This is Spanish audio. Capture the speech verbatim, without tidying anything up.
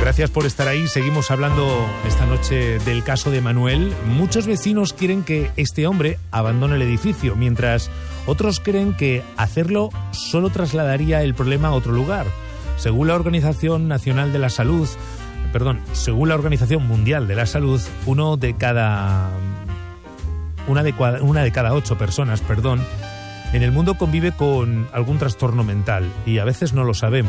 Gracias por estar ahí. Seguimos hablando esta noche del caso de Manuel. Muchos vecinos quieren que este hombre abandone el edificio, mientras otros creen que hacerlo solo trasladaría el problema a otro lugar. Según la Organización Nacional de la Salud, perdón, según la Organización Mundial de la Salud, uno de cada una de cada, una de cada ocho personas, perdón, en el mundo convive con algún trastorno mental y a veces no lo sabemos.